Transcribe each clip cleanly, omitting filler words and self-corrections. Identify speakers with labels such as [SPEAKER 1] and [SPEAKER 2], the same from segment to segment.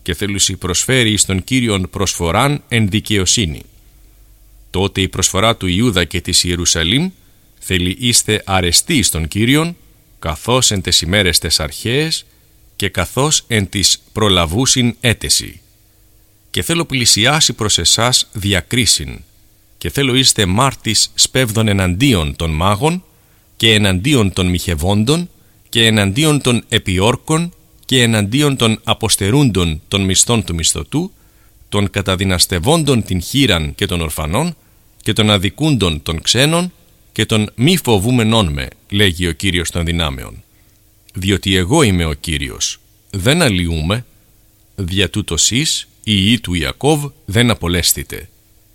[SPEAKER 1] και θέλουσι προσφέρει εις τον Κύριον προσφοράν εν δικαιοσύνη. Τότε η προσφορά του Ιούδα και της Ιερουσαλήμ θέλει είστε αρεστοί στον Κύριον, καθώς εν τες ημέρες τες αρχαίες και καθώς εν της προλαβούσιν έτεση. Και θέλω πλησιάσει προς εσάς διακρίσιν, και θέλω είστε μάρτης σπέβδων εναντίον των μάγων και εναντίον των μοιχευόντων και εναντίον των επιόρκων και εναντίον των αποστερούντων των μισθών του μισθωτού, των καταδυναστευόντων την χήραν και των ορφανών και των αδικούντων των ξένων και των μη φοβούμενών με, λέγει ο Κύριος των δυνάμεων. Διότι εγώ είμαι ο Κύριος, δεν αλλοιούμε, δια τούτος εις, οι υιοί του Ιακώβ, δεν απολέσθητε.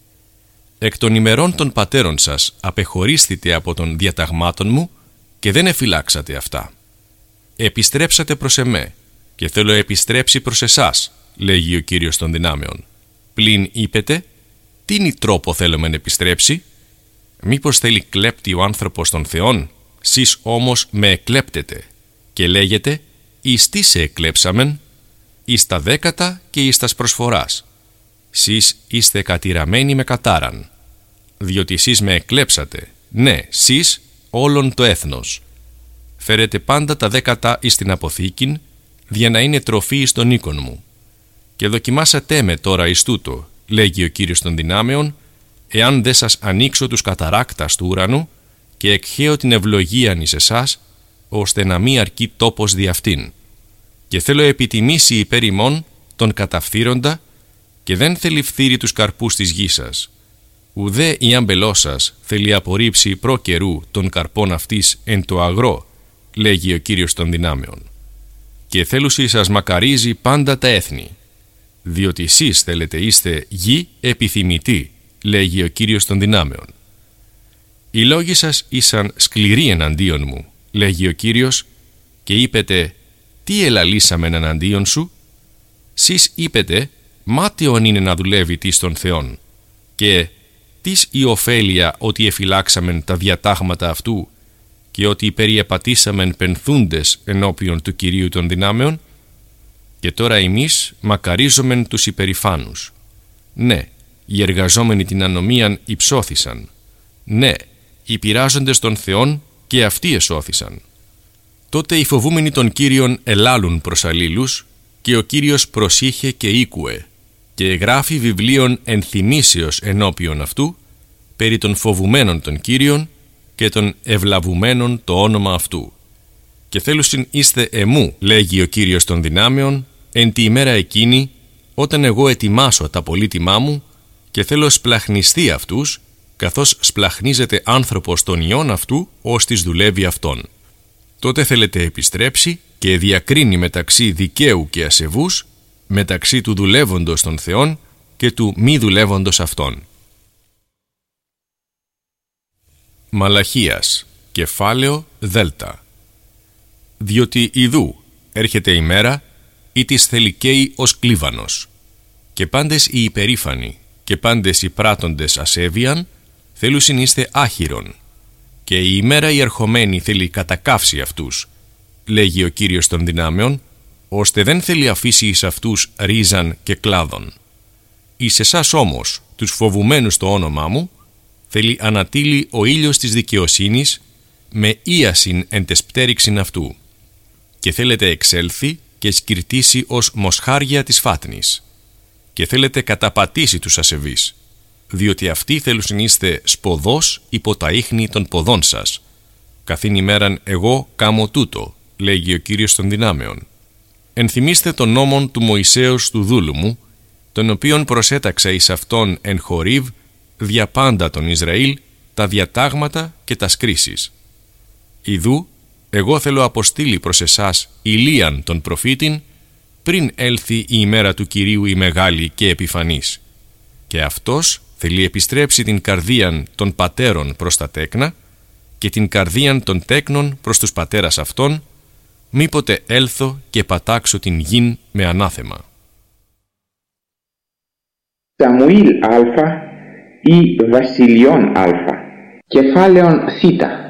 [SPEAKER 1] Εκ των ημερών των πατέρων σας απεχωρίστητε από των διαταγμάτων μου και δεν εφυλάξατε αυτά. Επιστρέψατε προς εμέ και θέλω επιστρέψει προς εσάς, λέγει ο Κύριος των δυνάμεων. Πλην είπετε, τι είναι τρόπο θέλουμε να επιστρέψει? Μήπως θέλει κλέπτη ο άνθρωπος των θεών? Σεις όμως με εκλέπτετε και λέγετε, εις τι σε εκλέψαμεν? Εις τα δέκατα και εις τας προσφοράς. Σεις είστε κατηραμένοι με κατάραν. Διότι σεις με εκλέψατε, ναι, σεις όλον το έθνος. Φέρετε πάντα τα δέκατα εις την αποθήκην, για να είναι τροφή εις τον οίκον μου. Και δοκιμάσατε με τώρα εις τούτο, λέγει ο Κύριος των δυνάμεων, εάν δεν σας ανοίξω τους καταράκτας του ουρανού και εκχέω την ευλογίαν εις εσάς, ώστε να μη αρκεί τόπος δι' αυτήν. Και θέλω επιτιμήσει υπέρ ημών τον καταφθύροντα και δεν θέλει φθείρει τους καρπούς της γης σας. Ουδέ η άμπελός σας θέλει απορρίψει προ καιρού των καρπών αυτής εν το αγρό, λέγει ο Κύριος των δυνάμεων. Και θέλουσι σας μακαρίζει πάντα τα έθνη, διότι εσείς θέλετε είστε γη επιθυμητοί, λέγει ο Κύριος των δυνάμεων. Οι λόγοι σας ήσαν σκληροί εναντίον μου, λέγει ο Κύριος, και είπετε, τι ελαλήσαμεν εναντίον σου? Σεις είπετε, μάταιον είναι να δουλεύει τις των Θεών, και τις η ωφέλεια ότι εφυλάξαμεν τα διατάγματα αυτού και ότι περιεπατήσαμεν πενθούντες ενώπιον του Κυρίου των δυνάμεων? Και τώρα εμείς μακαρίζομεν τους υπερηφάνους. Ναι, οι εργαζόμενοι την ανομίαν υψώθησαν. Ναι, οι πειράζοντες των Θεών και αυτοί εσώθησαν. Τότε οι φοβούμενοι των Κύριων ελάλουν προς αλλήλους, και ο Κύριος προσήχε και ήκουε, και εγγράφει βιβλίων ενθυμήσεως ενώπιον αυτού, περί των φοβουμένων των Κύριων και των ευλαβουμένων το όνομα αυτού. Και θέλουσιν είστε εμού, λέγει ο Κύριος των δυνάμεων, εν τη ημέρα εκείνη, όταν εγώ ετοιμάσω τα πολύτιμά μου και θέλω σπλαχνιστεί αυτούς, καθώς σπλαχνίζεται άνθρωπος των ιών αυτού, ως της δουλεύει αυτόν. Τότε θέλετε επιστρέψει και διακρίνει μεταξύ δικαίου και ασεβούς, μεταξύ του δουλεύοντος των Θεών και του μη δουλεύοντος αυτών. Μαλαχίας, κεφάλαιο Δέλτα. Διότι ιδού έρχεται η μέρα, ή της θελικαίοι ως κλίβανος, και πάντες οι υπερήφανοι και πάντες οι πράττοντες ασέβιαν θέλουσιν είστε άχυρον, και η ημέρα η ερχομένη θέλει κατακάυσει αυτούς, λέγει ο Κύριος των δυνάμεων, ώστε δεν θέλει αφήσει εις αυτούς ρίζαν και κλάδων. Εις εσάς όμως, τους φοβουμένους το όνομά μου, θέλει ανατείλει ο ήλιος της δικαιοσύνης με ίασιν εν τες πτέριξιν αυτού, και θέλετε εξέλθει και σκυρτήσει ως μοσχάρια της φάτνης, και θέλετε καταπατήσει τους ασεβείς, διότι αυτοί θέλουσιν είστε σποδός υπό τα ίχνη των ποδών σας. Καθήν ημέραν εγώ κάμω τούτο, λέγει ο Κύριος των δυνάμεων. Ενθυμίστε τον νόμον του Μωυσέως του δούλου μου, τον οποίον προσέταξα εις αυτόν εν Χορίβ, δια πάντα τον Ισραήλ, τα διατάγματα και τα κρίσεις. Ιδού, εγώ θέλω αποστείλει προς εσάς Ηλίαν τον προφήτην, πριν έλθει η ημέρα του Κυρίου η μεγάλη και επιφανής. Και αυτός θέλει επιστρέψει την καρδίαν των πατέρων προς τα τέκνα και την καρδίαν των τέκνων προς τους πατέρας αυτών, μήποτε έλθω και πατάξω την γην με ανάθεμα.
[SPEAKER 2] Σαμουήλ Α ή Βασιλειών Α, κεφάλαιον Θ.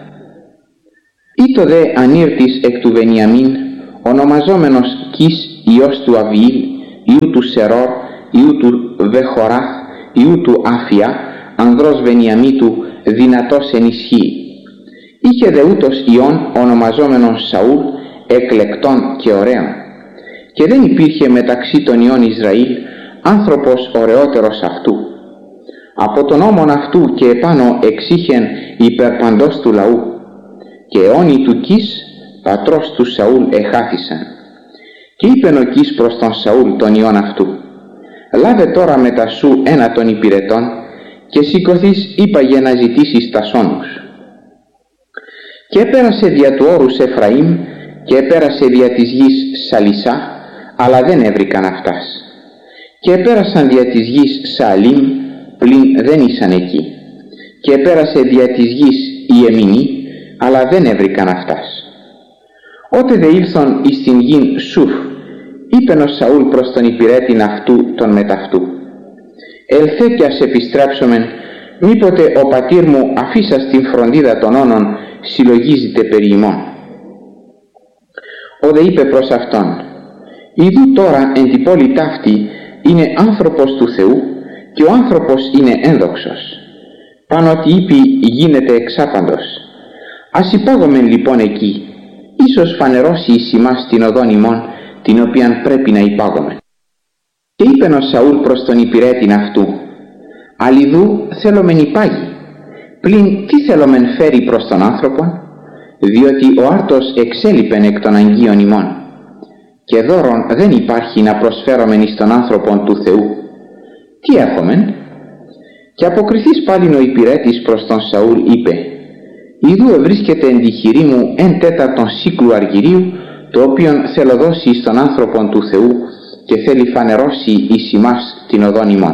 [SPEAKER 2] Ήτο δε ανήρτης εκ του Βενιαμίν, ονομαζόμενος Κις Υιός του Αβιήλ, ιού του Σερόρ, ιού του Βεχοράθ, ιού του Άφια, ανδρός Βενιαμίτου, δυνατός εν ισχύ. Είχε δε ούτως ιών ονομαζόμενον Σαούλ, εκλεκτών και ωραίων. Και δεν υπήρχε μεταξύ των ιών Ισραήλ άνθρωπος ωραιότερος αυτού. Από τον ώμον αυτού και επάνω εξήχεν υπερπαντός του λαού. Και αιώνιοι του Κις, πατρός του Σαούλ, εχάθησαν. Και είπεν ο Κις προς τον Σαούλ τον ιών αυτού: «Λάβε τώρα μετά σου ένα των υπηρετών και σηκωθείς είπαγε να ζητήσεις τα σώνους». Και έπερασε δια του όρους Εφραήμ και έπερασε δια της γης Σαλισά, αλλά δεν έβρικαν αυτάς. Και επέρασαν δια της γης Σαλίμ, πλην δεν ήσαν εκεί. Και επέρασε δια της γης Ιεμινή, αλλά δεν έβρικαν αυτάς. Ότε δε ήλθον εις την γην Σουφ, είπεν ο Σαούλ προς τον υπηρέτην αυτού τον μεταυτού: «Ελθέ κι ας επιστρέψομεν, μήποτε ο πατήρ μου αφήσας την φροντίδα των όνων συλλογίζεται περί ημών». Ο δε είπε προς αυτόν: «Ιδού τώρα εν την πόλη ταύτη είναι άνθρωπος του Θεού και ο άνθρωπος είναι ένδοξος. Πάνω ότι είπε γίνεται εξάπαντος. Ας υπάγομεν λοιπόν εκεί, ίσως φανερώσει εις ημάς την οδόν ημών, την οποίαν πρέπει να υπάγομεν». Και είπεν ο Σαούλ προς τον υπηρέτην αυτού: «Αλλιδού θέλομεν υπάγει, πλην τι θέλομεν φέρει προς τον άνθρωπον, διότι ο άρτος εξέλιπεν εκ των αγγείων ημών. Και δώρον δεν υπάρχει να προσφέρομεν εις τον άνθρωπον του Θεού. Τι έχομεν?» Και αποκριθείς πάλιν ο υπηρέτης προς τον Σαούλ είπε: «Ιδού ευρίσκεται εν τη χειρή μου 1/4 σύκλου αργυρίου, το οποίον θέλω δώσει στον άνθρωπον του Θεού και θέλει φανερώσει εις ημάς την οδόν ημών».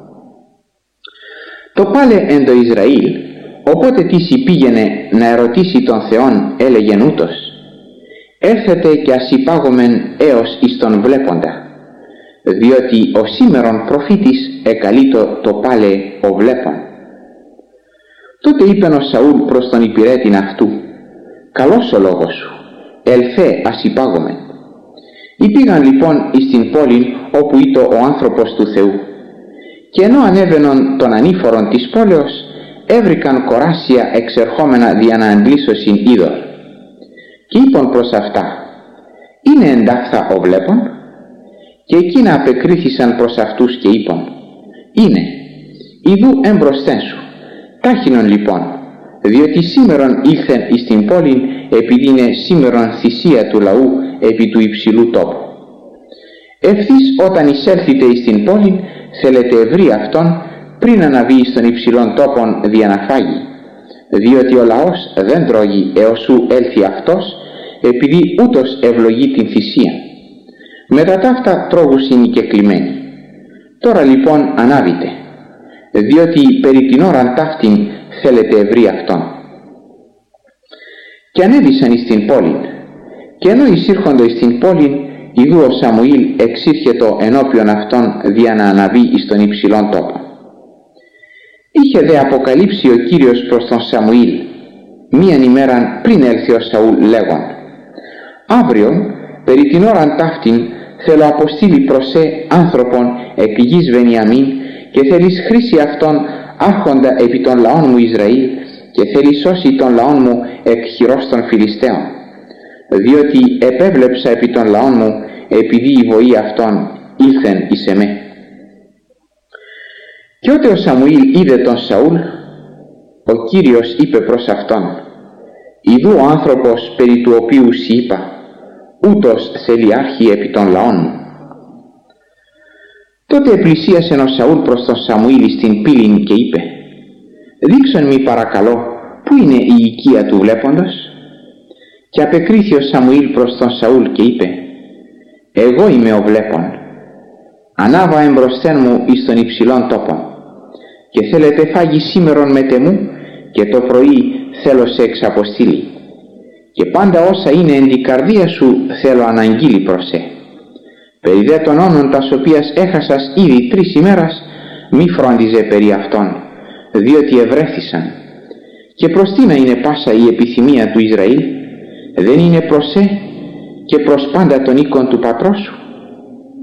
[SPEAKER 2] Το πάλε εν το Ισραήλ, οπότε τίση πήγαινε να ερωτήσει τον Θεόν, έλεγεν ούτως: «Έρθετε και ας υπάγομεν έως εις τον βλέποντα, διότι ο σήμερον προφήτης εκαλείτο το πάλε ο βλέπον». Τότε είπεν ο Σαούλ προς τον υπηρέτην αυτού: «Καλός ο λόγος σου, ελθέ ας υπάγομεν». Υπήγαν λοιπόν εις την πόλη όπου ήτο ο άνθρωπος του Θεού. Και ενώ ανέβαινον των ανήφορων της πόλεως, έβρικαν κοράσια εξερχόμενα δια να αντλήσωσιν είδωρ. Και είπαν προς αυτά: «Είναι εντάφθα ο βλέπον?» Και εκείνα απεκρίθησαν προς αυτούς και είπαν: «Είναι, ιδού εμπροσθέν σου. Τάχινον λοιπόν, διότι σήμερον ήλθεν εις την πόλην, επειδή είναι σήμερον θυσία του λαού επί του υψηλού τόπου. Ευθύς όταν εισέλθετε εις την πόλην, θέλετε ευρύ αυτόν πριν αναβεί εις τον υψηλόν τόπον δια να φάγει, διότι ο λαός δεν τρώγει έως σου έλθει αυτός, επειδή ούτως ευλογεί την θυσία. Μετά ταύτα τρώγουσιν οι κεκλημένοι. Τώρα λοιπόν ανάβητε, διότι περί την ώραν ταύτην θέλετε ευρύ αυτόν». Και ανέβησαν εις την πόλην, και ενώ εισήρχοντο εις την πόλην, ιδού ο Σαμουήλ εξήρχετο ενώπιον αυτών δια να αναβεί εις τον υψηλόν τόπο. Είχε δε αποκαλύψει ο Κύριος προς τον Σαμουήλ μίαν ημέραν πριν έλθει ο Σαούλ λέγον: «Αύριον περί την ώραν ταύτην θέλω αποστείλει προς άνθρωπον επί γης Βενιαμίν και θέλεις χρήσει αυτόν άρχοντα επί των λαών μου Ισραήλ και θέλει σώσει τον λαόν μου εκ χειρός των Φιλιστέων, διότι επέβλεψα επί των λαών μου επειδή η βοή αυτών ήλθεν εις εμέ». Και ότε ο Σαμουήλ είδε τον Σαούλ, ο Κύριος είπε προς αυτόν: «Ιδού ο άνθρωπος περί του οποίου σοι είπα, ούτως θέλει άρχη επί των λαών μου». Τότε επλησίασε ο Σαούλ προς τον Σαμουήλ στην πύλην και είπε: «Δείξον μη παρακαλώ πού είναι η οικία του βλέποντος». Και απεκρίθη ο Σαμουήλ προς τον Σαούλ και είπε: «Εγώ είμαι ο βλέπων. Ανάβα εμπροσθέν μου εις τον υψηλόν τόπο, και θέλετε φάγει σήμερον μετ' εμού, και το πρωί θέλω σε εξαποστείλει. Και πάντα όσα είναι εν την καρδία σου θέλω αναγγείλει προς σε. Περί δε των όνων τας οποίας έχασας ήδη 3 ημέρας, μη φρόντιζε περί αυτών, διότι ευρέθησαν. Και προς τι να είναι πάσα η επιθυμία του Ισραήλ, δεν είναι προς σε και προς πάντα των οίκων του πατρός σου?»